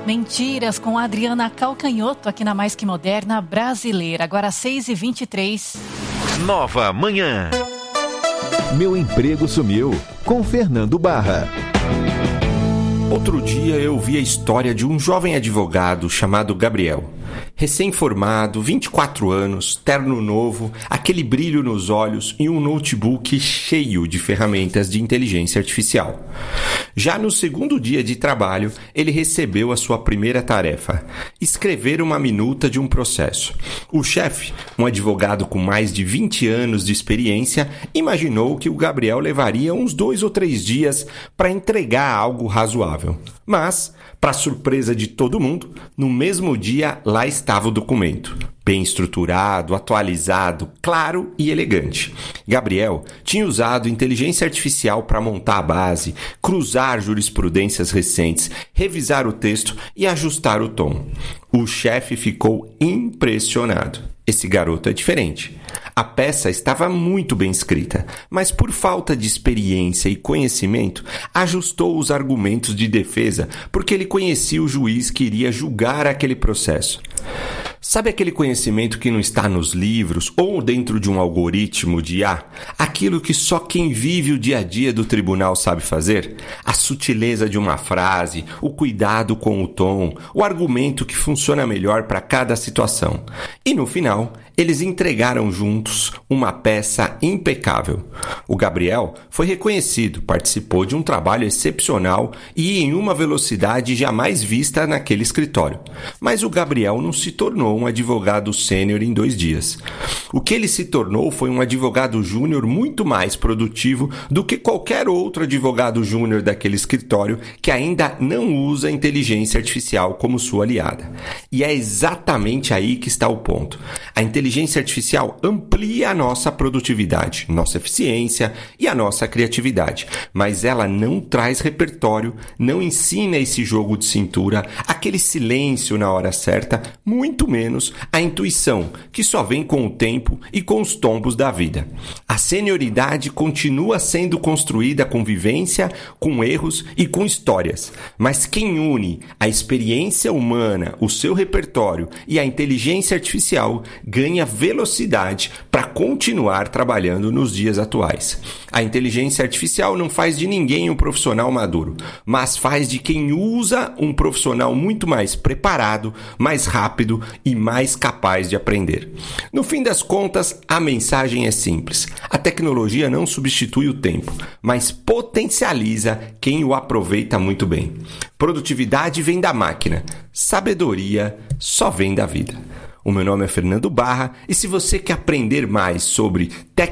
Mentiras com Adriana Calcanhoto aqui na Mais Que Moderna Brasileira. Agora 6h23. Nova Manhã. Meu emprego sumiu, com Fernando Barra. Outro dia eu vi a história de um jovem advogado chamado Gabriel. Recém-formado, 24 anos, terno novo, aquele brilho nos olhos e um notebook cheio de ferramentas de inteligência artificial. Já no segundo dia de trabalho, ele recebeu a sua primeira tarefa: escrever uma minuta de um processo. O chefe, um advogado com mais de 20 anos de experiência, imaginou que o Gabriel levaria uns 2 ou 3 dias para entregar algo razoável. Mas, para surpresa de todo mundo, no mesmo dia lá estava o documento. Bem estruturado, atualizado, claro e elegante. Gabriel tinha usado inteligência artificial para montar a base, cruzar jurisprudências recentes, revisar o texto e ajustar o tom. O chefe ficou impressionado. Esse garoto é diferente. A peça estava muito bem escrita, mas por falta de experiência e conhecimento, ajustou os argumentos de defesa porque ele conhecia o juiz que iria julgar aquele processo. Sabe aquele conhecimento que não está nos livros ou dentro de um algoritmo de IA? Aquilo que só quem vive o dia a dia do tribunal sabe fazer? A sutileza de uma frase, o cuidado com o tom, o argumento que funciona melhor para cada situação. E no final, eles entregaram juntos uma peça impecável. O Gabriel foi reconhecido, participou de um trabalho excepcional e em uma velocidade jamais vista naquele escritório. Mas o Gabriel não se tornou um advogado sênior em 2 dias. O que ele se tornou foi um advogado júnior muito mais produtivo do que qualquer outro advogado júnior daquele escritório que ainda não usa a inteligência artificial como sua aliada. E é exatamente aí que está o ponto. A inteligência artificial amplia a nossa produtividade, nossa eficiência e a nossa criatividade, mas ela não traz repertório, não ensina esse jogo de cintura, aquele silêncio na hora certa, muito menos a intuição, que só vem com o tempo e com os tombos da vida. A senioridade continua sendo construída com vivência, com erros e com histórias, mas quem une a experiência humana, o seu repertório e a inteligência artificial ganha velocidade para continuar trabalhando nos dias atuais. A inteligência artificial não faz de ninguém um profissional maduro, mas faz de quem usa um profissional muito mais preparado, mais rápido e mais capaz de aprender. No fim das contas, a mensagem é simples. A tecnologia não substitui o tempo, mas potencializa quem o aproveita muito bem. Produtividade vem da máquina, sabedoria só vem da vida. O meu nome é Fernando Barra e se você quer aprender mais sobre tecnologia,